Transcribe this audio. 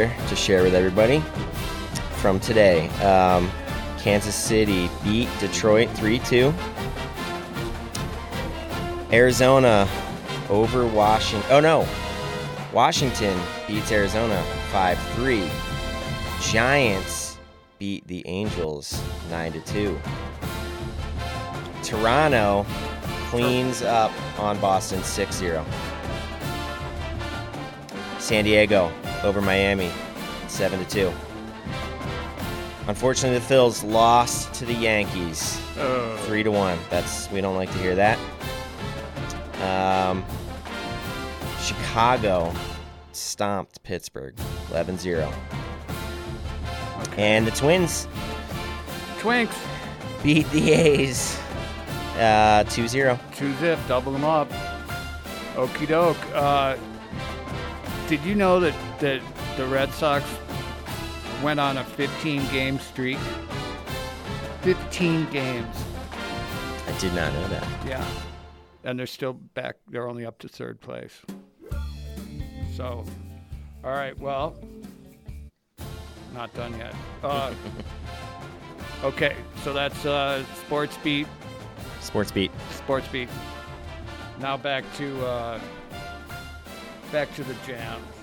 here to share with everybody from today. Kansas City beat Detroit 3-2. Arizona over Washington. Oh, no. Washington beats Arizona 5-3. Giants beat the Angels 9-2. Toronto cleans up on Boston 6-0. San Diego over Miami 7-2. Unfortunately, the Phils lost to the Yankees 3-1. We don't like to hear that. Chicago stomped Pittsburgh 11-0. Okay. And the Twinks beat the A's 2-0. 2-zip, double them up. Okie doke. Did you know that the Red Sox went on a 15-game streak? 15 games. I did not know that. Yeah. And they're still back. They're only up to third place. So, all right, well, not done yet. Okay, so that's Sports Beat. Sports Beat. Now back to the jams.